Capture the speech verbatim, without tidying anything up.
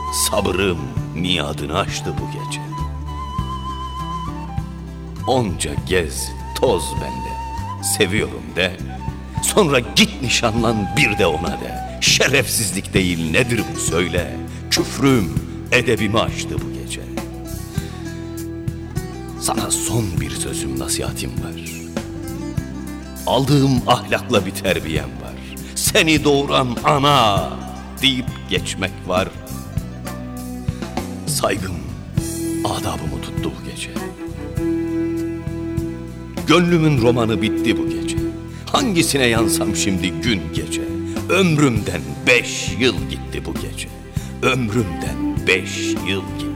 Sabırım niyadını aştı bu gece. Onca gez, toz bende, seviyorum de. Sonra git nişanlan bir de ona de. Şerefsizlik değil nedir bu söyle. Küfrüm edebimi aştı bu gece. Sana son bir sözüm, nasihatim var. Aldığım ahlakla bir terbiyem var. Seni doğuran ana deyip geçmek var. Saygım adabımı tuttu bu gece. Gönlümün romanı bitti bu gece. Hangisine yansam şimdi gün gece. Ömrümden beş yıl gitti bu gece. Ömrümden beş yıl gitti.